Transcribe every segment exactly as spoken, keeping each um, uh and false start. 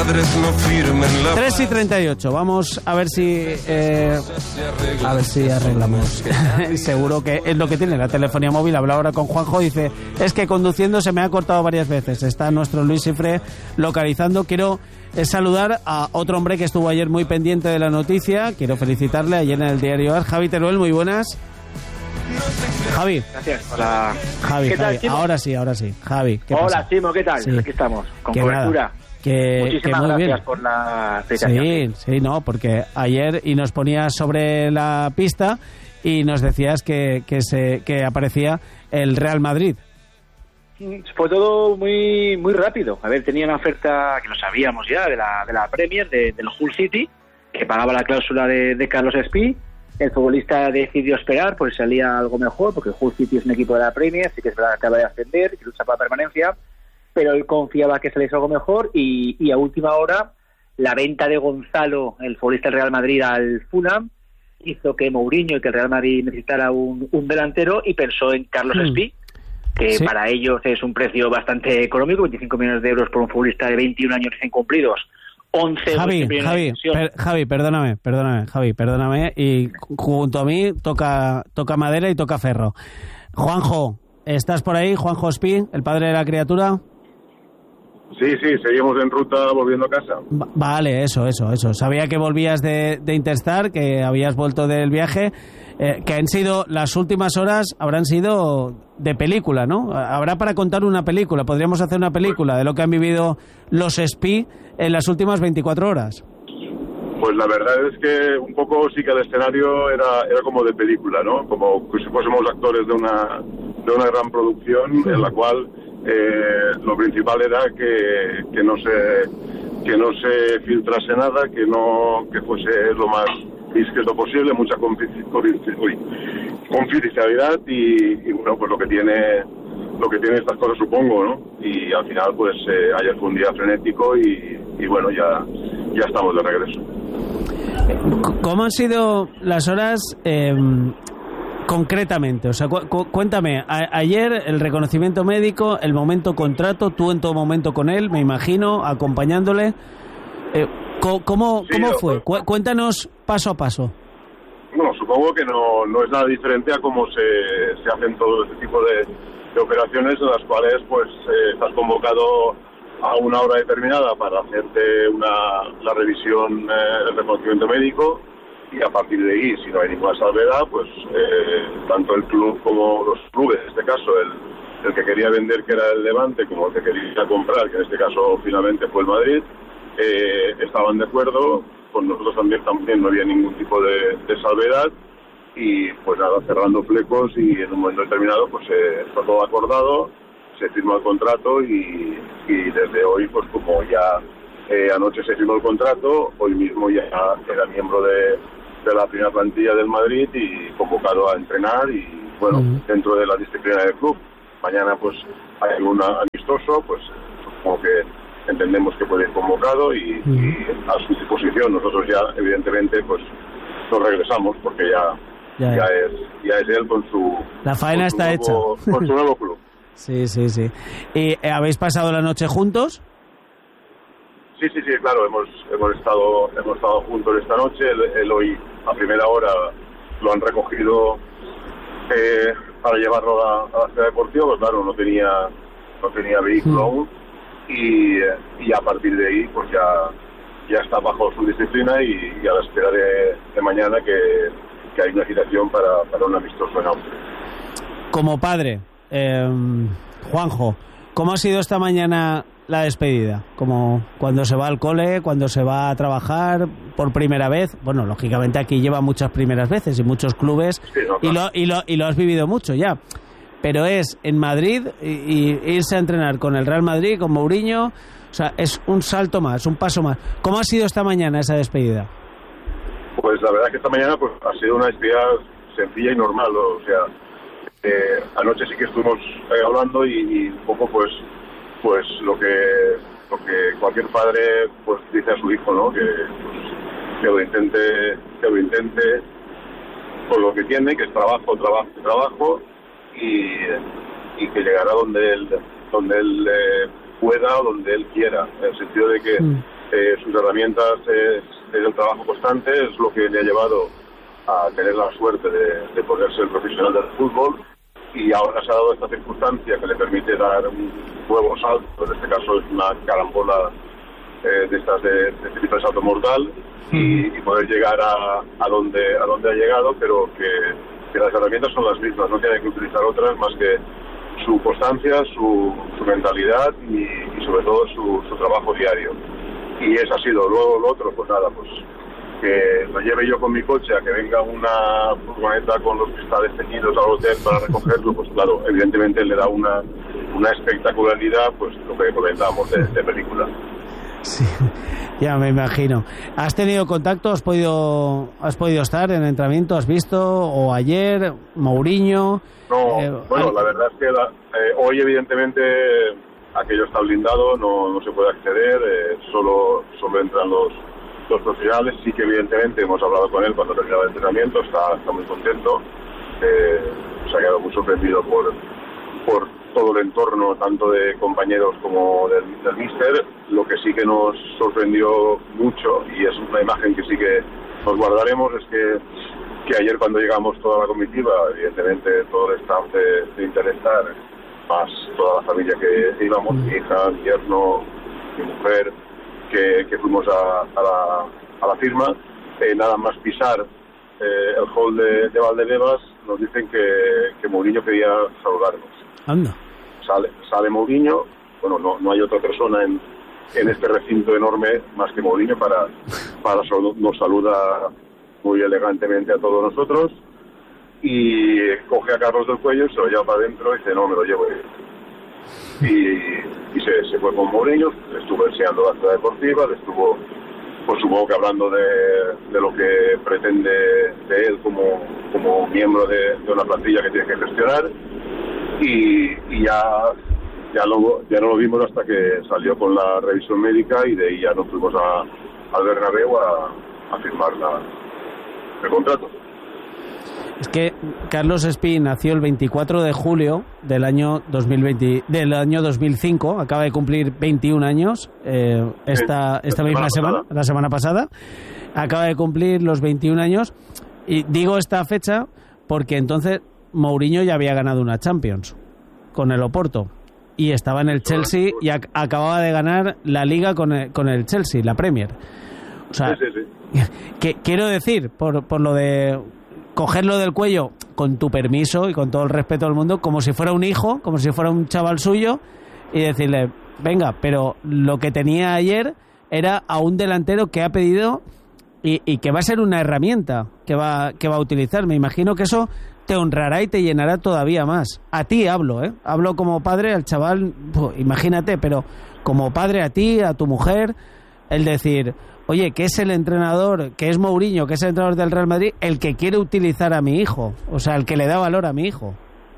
padres no firmen la tres y treinta y ocho, vamos a ver si eh, a ver si arreglamos. Seguro que es lo que tiene la telefonía móvil. Habla ahora con Juanjo, dice, es que conduciendo se me ha cortado varias veces. Está nuestro Luis Cifre localizando. Quiero eh, saludar a otro hombre que estuvo ayer muy pendiente de la noticia. Quiero felicitarle ayer en el diario AS, Javi Teruel, muy buenas. Javi. Gracias. Hola. Javi, ¿Qué tal, Javi. Chimo? Ahora sí, ahora sí. Javi, ¿qué Hola, pasa? Chimo, ¿qué tal? Sí. Aquí estamos, con Que cobertura. nada, que, Muchísimas que muy gracias bien. por la felicitación. Sí, sí, no, porque ayer y nos ponías sobre la pista y nos decías que, que, se, que aparecía el Real Madrid. Fue todo muy muy rápido. A ver, tenía una oferta que lo sabíamos ya de la, de la Premier, de, del Hull City, que pagaba la cláusula de, de Carlos Espí. El futbolista decidió esperar, pues salía algo mejor, porque el Hull City es un equipo de la Premier, sí que es verdad que acaba de ascender, que lucha para la permanencia, pero él confiaba que saliese algo mejor y, y a última hora la venta de Gonzalo, el futbolista del Real Madrid, al Fulham, hizo que Mourinho y que el Real Madrid necesitara un, un delantero y pensó en Carlos Mm. Espí, que Sí. para ellos es un precio bastante económico, veinticinco millones de euros por un futbolista de veintiún años recién cumplidos. once Javi, euros Javi, per, Javi, perdóname, perdóname, Javi, perdóname. Y junto a mí toca, toca madera y toca ferro. Juanjo, ¿estás por ahí? Juanjo Espí, el padre de la criatura. Sí, sí, seguimos en ruta volviendo a casa. Va- vale, eso, eso, eso. Sabía que volvías de, de Interstar, que habías vuelto del viaje, eh, que han sido, las últimas horas habrán sido de película, ¿no? Habrá para contar una película, podríamos hacer una película de lo que han vivido los Espí en las últimas veinticuatro horas. Pues la verdad es que un poco sí que el escenario era era como de película, ¿no? Como si fuésemos actores de una de una gran producción en la cual eh, lo principal era que, que no se que no se filtrase nada, que no que fuese lo más discreto posible, mucha confidencialidad y, y bueno, pues lo que tiene lo que tiene estas cosas, supongo, ¿no? Y al final pues eh, ayer fue un día frenético y, y bueno, ya ya estamos de regreso. ¿Cómo han sido las horas eh, concretamente? O sea, cu cu cuéntame, a ayer el reconocimiento médico, el momento contrato, tú en todo momento con él, me imagino, acompañándole. Eh, ¿Cómo, cómo, Sí, cómo no, fue? no. Cu cuéntanos paso a paso. Bueno, supongo que no, no es nada diferente a cómo se, se hacen todo este tipo de, de operaciones en las cuales pues eh, estás convocado a una hora determinada para hacerte una, la revisión, eh, el reconocimiento médico, y a partir de ahí, si no hay ninguna salvedad, pues eh, tanto el club como los clubes, en este caso el, el que quería vender, que era el Levante, como el que quería comprar, que en este caso finalmente fue el Madrid, eh, estaban de acuerdo. Con nosotros también, también no había ningún tipo de, de salvedad, y pues nada, cerrando flecos, y en un momento determinado pues eh, está todo acordado, se firmó el contrato y, y desde hoy, pues como ya eh, anoche se firmó el contrato, hoy mismo ya era miembro de, de la primera plantilla del Madrid y convocado a entrenar y bueno, Uh-huh. dentro de la disciplina del club. Mañana pues hay un amistoso, pues supongo que entendemos que puede ir convocado y, Uh-huh. y a su disposición. Nosotros ya evidentemente pues nos regresamos porque ya Ya, ya ya. es ya es él con su La faena con su está nuevo- hecha. con su nuevo club. Sí, sí, sí. ¿Y eh, habéis pasado la noche juntos? Sí, sí, sí, claro, hemos hemos estado hemos estado juntos esta noche. Él, él hoy a primera hora lo han recogido eh, para llevarlo a, a la ciudad deportiva, pues claro, no tenía no tenía vehículo aún, y, y a partir de ahí pues ya ya está bajo su disciplina y, y a la espera de, de mañana que, que hay una citación para, para un amistoso en Austria. Como padre, eh, Juanjo, ¿cómo ha sido esta mañana la despedida? Como cuando se va al cole, cuando se va a trabajar por primera vez. Bueno, lógicamente aquí lleva muchas primeras veces y muchos clubes, Sí, no, y, claro. lo, y, lo, y lo has vivido mucho ya. Pero es en Madrid y, y irse a entrenar con el Real Madrid, con Mourinho, o sea, es un salto más, un paso más. ¿Cómo ha sido esta mañana esa despedida? Pues la verdad que esta mañana pues ha sido una despedida sencilla y normal, ¿no? O sea, eh, anoche sí que estuvimos eh, hablando y, y un poco pues pues lo que lo que cualquier padre pues dice a su hijo, ¿no? Que, pues, que lo intente que lo intente con lo que tiene, que es trabajo, trabajo, trabajo, y, y que llegará donde él donde él eh, pueda o donde él quiera, en el sentido de que Mm. eh, sus herramientas es, es el trabajo constante, es lo que le ha llevado a tener la suerte de, de poder ser profesional del fútbol, y ahora se ha dado esta circunstancia que le permite dar un nuevo salto, en este caso es una carambola eh, de estas de, de este tipo de salto mortal, y, y poder llegar a, a donde a donde ha llegado, pero que, que las herramientas son las mismas, no tiene que utilizar otras más que su constancia, su, su mentalidad y, y sobre todo su, su trabajo diario. Y eso ha sido. Luego lo otro, pues nada, pues que lo lleve yo con mi coche, a que venga una furgoneta con los cristales teñidos al hotel para recogerlo, pues claro, evidentemente le da una, una espectacularidad, pues lo que comentábamos de, de película. Sí, ya me imagino. ¿Has tenido contacto? ¿Has podido, has podido estar en el entrenamiento? ¿Has visto? ¿O ayer? ¿Mourinho? No, eh, bueno, hay... la verdad es que la, eh, hoy evidentemente aquello está blindado, no, no se puede acceder, eh, solo, solo entran los, los profesionales. Sí que evidentemente hemos hablado con él cuando terminaba el entrenamiento, está, está muy contento, eh, se ha quedado muy sorprendido por, por todo el entorno, tanto de compañeros como del, del míster. Lo que sí que nos sorprendió mucho, y es una imagen que sí que nos guardaremos, es que, que ayer cuando llegamos toda la comitiva, evidentemente todo el staff de, de Interstar, más toda la familia que íbamos, mi hija, mi yerno, mi mujer, que, que fuimos a, a, la, a la firma, eh, nada más pisar eh, el hall de, de Valdebebas, nos dicen que, que Mourinho quería saludarnos. Anda. Sale, sale Mourinho, bueno, no, no hay otra persona en, en este recinto enorme más que Mourinho para, para nos saluda muy elegantemente a todos nosotros, y coge a Carlos del cuello y se lo lleva para adentro y dice, no, me lo llevo yo. Y, y se, se fue con Mourinho, le estuvo enseñando la ciudad deportiva, le estuvo, pues supongo que hablando de, de lo que pretende de él como, como miembro de, de una plantilla que tiene que gestionar. Y, y ya ya, lo, ya no lo vimos hasta que salió con la revisión médica, y de ahí ya nos fuimos a, al Bernabéu a, a firmar la, el contrato. Es que Carlos Espí nació el veinticuatro de julio del año dos mil veinte, del año dos mil cinco, acaba de cumplir veintiún años eh, esta, esta misma semana, la semana pasada, acaba de cumplir los veintiún años, y digo esta fecha porque entonces Mourinho ya había ganado una Champions con el Oporto y estaba en el Chelsea y ac- acababa de ganar la Liga con el, con el Chelsea, la Premier. O sea, sí, sí, sí. Que, quiero decir, por, por lo de cogerlo del cuello, con tu permiso y con todo el respeto del mundo, como si fuera un hijo, como si fuera un chaval suyo, y decirle, venga, pero lo que tenía ayer era a un delantero que ha pedido y, y que va a ser una herramienta que va, que va a utilizar. Me imagino que eso te honrará y te llenará todavía más. A ti hablo, ¿eh? Hablo como padre al chaval, pues, imagínate, pero como padre a ti, a tu mujer, el decir, oye, que es el entrenador, que es Mourinho, que es el entrenador del Real Madrid, el que quiere utilizar a mi hijo, o sea, el que le da valor a mi hijo.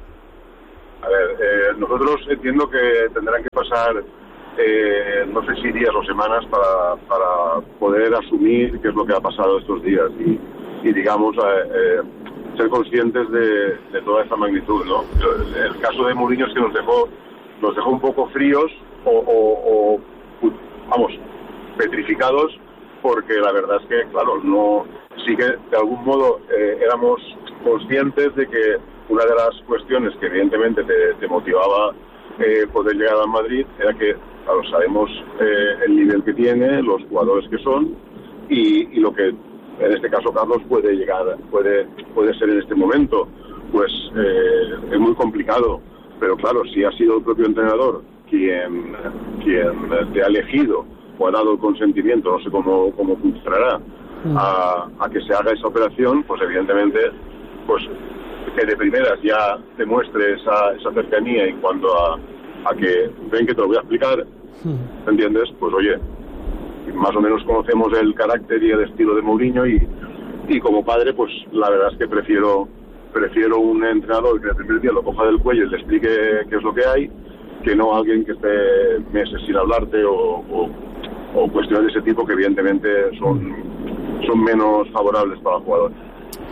A ver, eh, nosotros entiendo que tendrán que pasar, eh, no sé si días o semanas para, para poder asumir qué es lo que ha pasado estos días y, y digamos, eh, eh, ser conscientes de, de toda esta magnitud, ¿no? El, el caso de Mourinho es que nos dejó, nos dejó un poco fríos o, o, o vamos, petrificados, porque la verdad es que, claro, no, sí que de algún modo eh, éramos conscientes de que una de las cuestiones que evidentemente te, te motivaba eh, poder llegar a Madrid era que, claro, sabemos eh, el nivel que tiene, los jugadores que son y, y lo que en este caso Carlos puede llegar, puede puede ser en este momento, pues eh, es muy complicado, pero claro, si ha sido el propio entrenador quien, quien te ha elegido o ha dado el consentimiento, no sé cómo, cómo funcionará, a, a que se haga esa operación, pues evidentemente, pues que de primeras ya demuestre esa, esa cercanía en cuanto a, a que, ven que te lo voy a explicar, ¿entiendes? Pues oye, más o menos conocemos el carácter y el estilo de Mourinho y, y como padre, pues la verdad es que prefiero prefiero un entrenador que el primer día lo coja del cuello y le explique qué es lo que hay, que no alguien que esté meses sin hablarte o, o, o cuestiones de ese tipo que evidentemente son, son menos favorables para el jugador.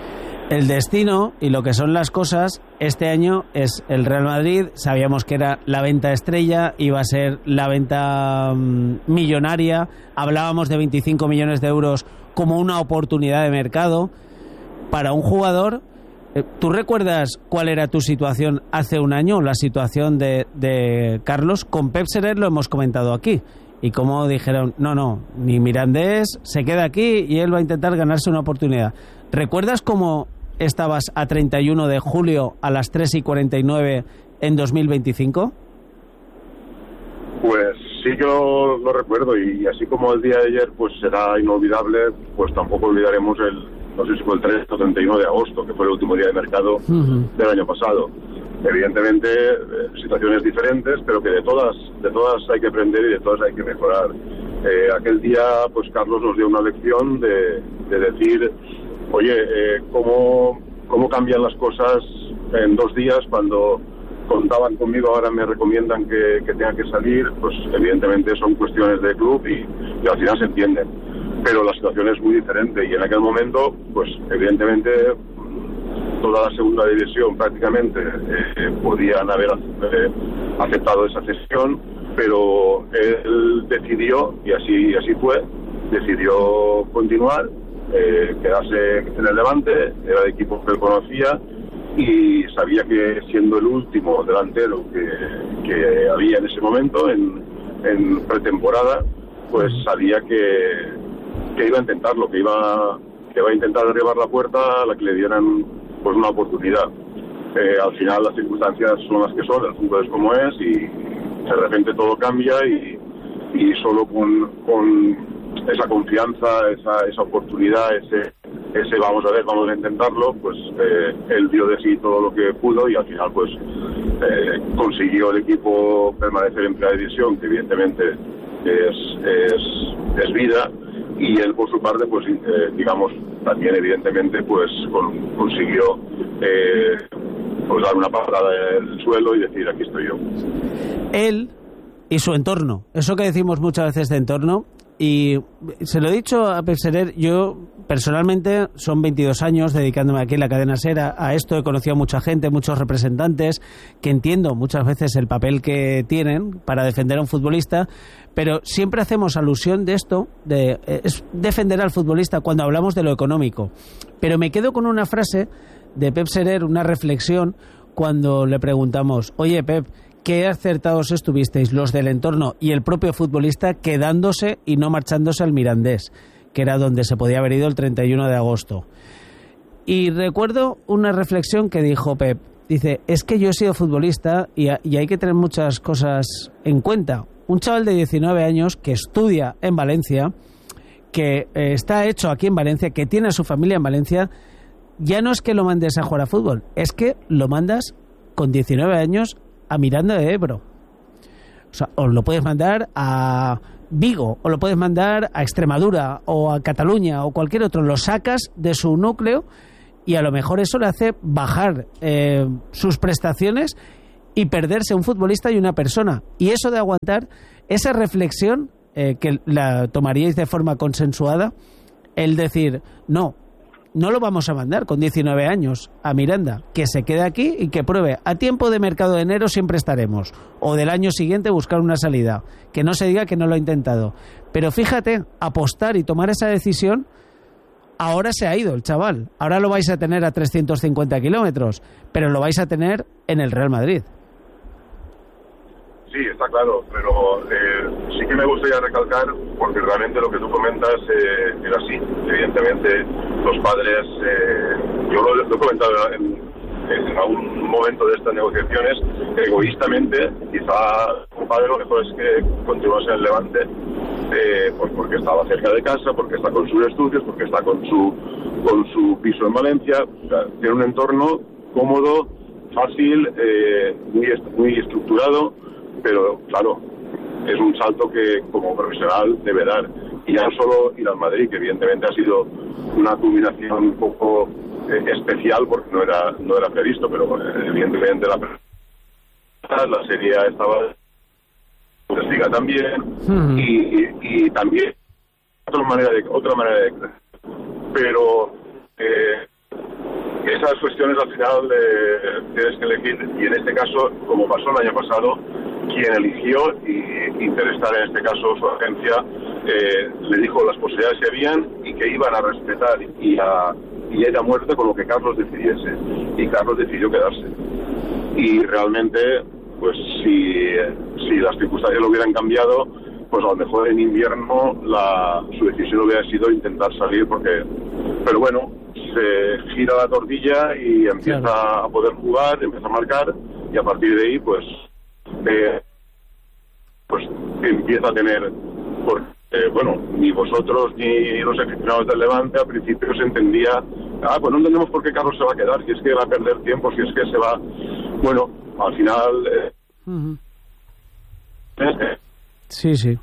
el destino y lo que son las cosas este año es el Real Madrid. Sabíamos que era la venta estrella, iba a ser la venta um, millonaria. Hablábamos de veinticinco millones de euros como una oportunidad de mercado para un jugador. ¿Tú recuerdas cuál era tu situación hace un año, la situación de, de Carlos? Con Pep Serer lo hemos comentado aquí. Y como dijeron, no, no, ni Mirandés, se queda aquí y él va a intentar ganarse una oportunidad. ¿Recuerdas cómo estabas a treinta y uno de julio a las tres y cuarenta y nueve en dos mil veinticinco? Pues sí que lo, lo recuerdo, y así como el día de ayer pues será inolvidable, pues tampoco olvidaremos el, no sé si fue el tres o treinta y uno de agosto, que fue el último día de mercado uh-huh. del año pasado. Evidentemente, eh, situaciones diferentes, pero que de todas de todas hay que aprender y de todas hay que mejorar. Eh, aquel día, pues Carlos nos dio una lección de, de decir, oye, eh, ¿cómo, cómo cambian las cosas en dos días cuando contaban conmigo, ahora me recomiendan que, que tenga que salir? Pues evidentemente son cuestiones de club y, y al final se entienden. Pero la situación es muy diferente y en aquel momento, pues evidentemente toda la segunda división prácticamente eh, podían haber eh, aceptado esa cesión, pero él decidió, y así así fue, decidió continuar, eh, quedarse en el Levante, era el equipo que él conocía y sabía que siendo el último delantero que, que había en ese momento, en, en pretemporada, pues sabía que, que iba a intentarlo, que iba, que iba a intentar derribar la puerta a la que le dieran pues una oportunidad. Eh, al final las circunstancias son las que son, el fútbol es como es y de repente todo cambia y, y solo con, con esa confianza, esa, esa oportunidad, ese, ese vamos a ver, vamos a intentarlo, pues eh, él dio de sí todo lo que pudo y al final pues eh, consiguió el equipo permanecer en primera división, que evidentemente es, es, es vida. Y él por su parte pues eh, digamos también evidentemente pues con, consiguió eh, pues dar una patada en el suelo y decir aquí estoy yo. Él y su entorno, eso que decimos muchas veces de entorno, y se lo he dicho a Pep Serer, yo personalmente son veintidós años dedicándome aquí en la cadena SER a, a esto, he conocido a mucha gente, muchos representantes que entiendo muchas veces el papel que tienen para defender a un futbolista, pero siempre hacemos alusión de esto, de es defender al futbolista cuando hablamos de lo económico. Pero me quedo con una frase de Pep Serer, una reflexión, cuando le preguntamos, oye Pep, ¿qué acertados estuvisteis los del entorno y el propio futbolista quedándose y no marchándose al Mirandés, que era donde se podía haber ido el treinta y uno de agosto? Y recuerdo una reflexión que dijo Pep, dice, es que yo he sido futbolista y, a, y hay que tener muchas cosas en cuenta. Un chaval de diecinueve años que estudia en Valencia, que eh, está hecho aquí en Valencia, que tiene a su familia en Valencia, ya no es que lo mandes a jugar a fútbol, es que lo mandas con diecinueve años a Miranda de Ebro. O sea, o lo puedes mandar a Vigo, o lo puedes mandar a Extremadura, o a Cataluña, o cualquier otro. Lo sacas de su núcleo y a lo mejor eso le hace bajar eh, sus prestaciones y perderse un futbolista y una persona. Y eso de aguantar, esa reflexión, eh, que la tomaríais de forma consensuada, el decir, no, no lo vamos a mandar con diecinueve años a Miranda, que se quede aquí y que pruebe. A tiempo de mercado de enero siempre estaremos, o del año siguiente buscar una salida, que no se diga que no lo ha intentado. Pero fíjate, apostar y tomar esa decisión, ahora se ha ido el chaval, ahora lo vais a tener a trescientos cincuenta kilómetros, pero lo vais a tener en el Real Madrid. Sí, está claro, pero eh, sí que me gustaría recalcar, porque realmente lo que tú comentas eh, era así. Evidentemente, los padres, eh, yo lo, lo he comentado en, en algún momento de estas negociaciones, egoístamente, quizá un padre lo mejor es que continuase en el Levante, eh, pues porque estaba cerca de casa, porque está con sus estudios, porque está con su, con su piso en Valencia, o sea, tiene un entorno cómodo, fácil, eh, muy, muy estructurado. Pero claro, es un salto que como profesional debe dar, y ya no solo ir al Madrid, que evidentemente ha sido una culminación un poco eh, especial porque no era no era previsto, pero eh, evidentemente la la serie estaba Bundesliga también, uh-huh. y, y, y también otra manera de otra manera de pero eh, esas cuestiones al final eh, tienes que elegir, y en este caso, como pasó el año pasado, quien eligió y Interestar, en este caso su agencia, eh, le dijo las posibilidades que habían y que iban a respetar y a, y a ir a muerte con lo que Carlos decidiese, y Carlos decidió quedarse. Y realmente, pues si, si las circunstancias lo hubieran cambiado, pues a lo mejor en invierno la, su decisión hubiera sido intentar salir, porque, pero bueno, se gira la tortilla y empieza claro. a poder jugar, empieza a marcar, y a partir de ahí pues eh, pues empieza a tener, porque eh, bueno, ni vosotros ni los aficionados del Levante al principio se entendía, ah, pues no entendemos por qué Carlos se va a quedar, si es que va a perder tiempo, si es que se va, bueno, al final eh, uh-huh. eh, sí, sí.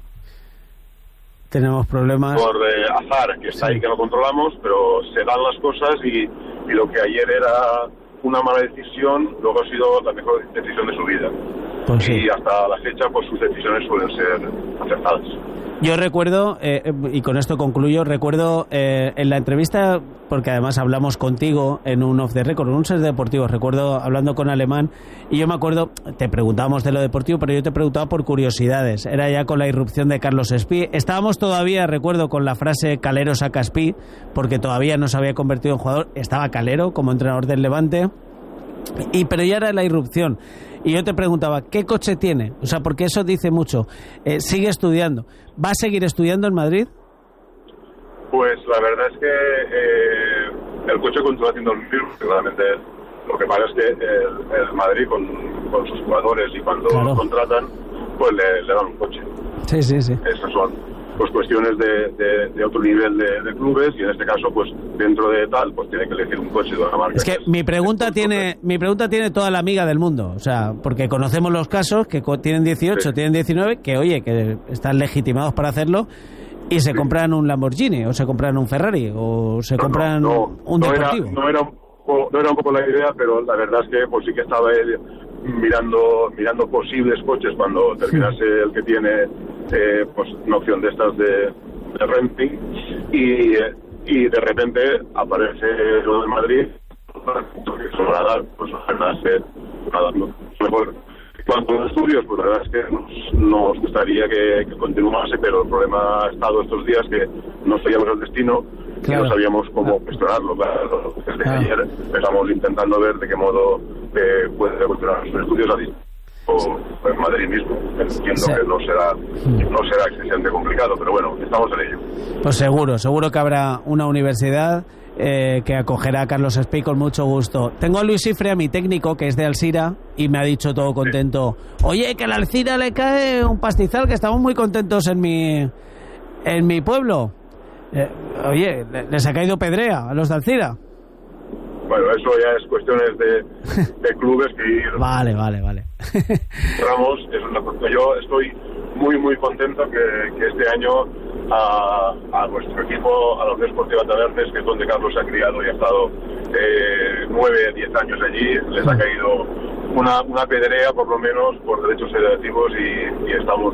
Tenemos problemas por eh, azar, que está ahí, que no controlamos, pero se dan las cosas y, y lo que ayer era una mala decisión, luego ha sido la mejor decisión de su vida. Pues sí. Y hasta la fecha, pues sus decisiones suelen ser acertadas. Yo recuerdo, eh, y con esto concluyo, recuerdo eh, en la entrevista, porque además hablamos contigo en un off the record, en un set deportivo, recuerdo hablando con Alemán, y yo me acuerdo, te preguntábamos de lo deportivo, pero yo te preguntaba por curiosidades, era ya con la irrupción de Carlos Espí, estábamos todavía, recuerdo, con la frase Calero saca Espí, porque todavía no se había convertido en jugador, estaba Calero como entrenador del Levante, y pero ya era la irrupción. Y yo te preguntaba, ¿qué coche tiene? O sea, porque eso dice mucho. Eh, sigue estudiando. ¿Va a seguir estudiando en Madrid? Pues la verdad es que eh, el coche continúa haciendo el mismo. Realmente lo que pasa es que el, el Madrid con, con sus jugadores y cuando claro. los contratan, pues le, le dan un coche. Sí, sí, sí. Esas son pues cuestiones de, de, de otro nivel de, de clubes, y en este caso pues dentro de tal pues tiene que elegir un coche de una marca. Es que, que es, mi pregunta tiene entonces, mi pregunta tiene toda la amiga del mundo, o sea, porque conocemos los casos que tienen dieciocho, sí. tienen diecinueve, que oye, que están legitimados para hacerlo y se sí. compran un Lamborghini o se compran un Ferrari o se no, compran no, no, un no deportivo. Era, no era un poco, no era un poco la idea, pero la verdad es que pues sí que estaba él mirando mirando posibles coches cuando terminase sí. el que tiene eh, pues una opción de estas de, de renting, y, y de repente aparece lo de Madrid, que eso va a dar, pues va a ser nada mejor. Cuanto a los estudios, pues la verdad es que nos, nos gustaría que, que continuase, pero el problema ha estado estos días que no sabíamos el destino, claro. y no sabíamos cómo gestionarlo. Claro. Desde claro. ayer estamos intentando ver de qué modo eh, puede continuar sus estudios a distancia o en Madrid mismo. Entiendo sí. que no será no será excesivamente complicado, pero bueno, estamos en ello. Pues seguro, seguro que habrá una universidad Eh, que acogerá a Carlos Espí con mucho gusto. Tengo a Luis Ifre, a mi técnico, que es de Alzira, y me ha dicho todo contento, sí. oye, que a la Alzira le cae un pastizal, que estamos muy contentos en mi en mi pueblo. Eh, oye, ¿les ha caído pedrea a los de Alzira? Bueno, eso ya es cuestiones de, de clubes que ir... Vale, vale, vale. Ramos, es una cosa. Yo estoy muy, muy contento que, que este año a, a nuestro equipo, a la Unión Esportiva Tabernes, que es donde Carlos se ha criado y ha estado eh, nueve, diez años allí, les ha caído una, una pedrea, por lo menos, por derechos federativos, y, y estamos